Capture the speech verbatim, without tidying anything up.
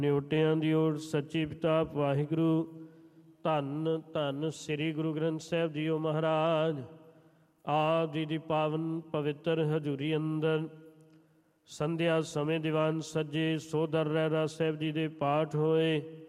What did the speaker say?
ਨਿਉਟਿਆਂ ਦੀ ਓਟ ਸੱਚੀ ਪਿਤਾ ਵਾਹਿਗੁਰੂ। ਧੰਨ ਧੰਨ ਸ੍ਰੀ ਗੁਰੂ ਗ੍ਰੰਥ ਸਾਹਿਬ ਜੀਓ ਮਹਾਰਾਜ। ਆਪ ਜੀ ਦੀ ਪਾਵਨ ਪਵਿੱਤਰ ਹਜ਼ੂਰੀ ਅੰਦਰ ਸੰਧਿਆ ਸਮੇਂ ਦੀਵਾਨ ਸੱਜੇ ਸੋਦਰ ਰਹਿਰਾਸ ਸਾਹਿਬ ਜੀ ਦੇ ਪਾਠ ਹੋਏ।